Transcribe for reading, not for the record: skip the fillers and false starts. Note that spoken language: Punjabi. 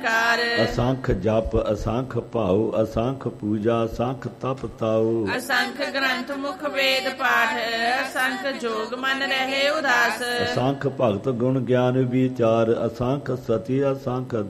ਨਿਰੰਕਾਰ। ਅਸੰਖ ਜਪ ਅਸੰਖ ਭਾਉ ਅਸੰਖ ਪੂਜਾ ਅਸੰਖ ਤਪ ਤਾਉ। ਅਸੰਖ ਗ੍ਰੰਥ ਮੁਖ ਵੇਦ ਪਾਠ ਅਸੰਖ ਜੋਗ ਮਨ ਰਹੇ ਉਦਾਸ। ਅਸੰਖ ਭਗਤ ਗੁਣ ਗਿਆਨ ਵਿਚਾਰ ਅਸੰਖ ਸਤੀ ਅਸੰਖ